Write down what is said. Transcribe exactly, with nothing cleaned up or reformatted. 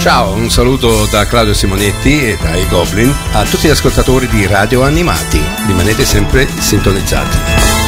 Ciao, un saluto da Claudio Simonetti e dai Goblin a tutti gli ascoltatori di Radio Animati. Rimanete sempre sintonizzati.